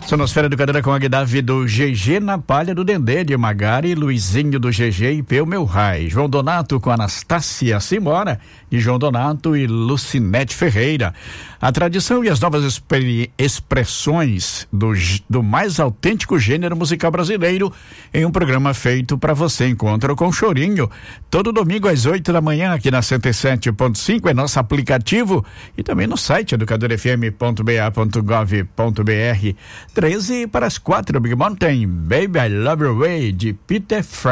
Sonosfera Educadora com a Guidave do GG na palha do Dendê de Magari, Luizinho do GG e Peu Meu Rai. João Donato com Anastácia Simora e João Donato e Lucinete Ferreira. A tradição e as novas expressões do mais autêntico gênero musical brasileiro em um programa feito para você. Encontro com Chorinho todo domingo às 8 da manhã aqui na 107.5 é nosso aplicativo e também no site educadorfm.ba.gov.br. 13 para as 4, Big Mountain, Baby I Love Your Way, de Peter Frampton.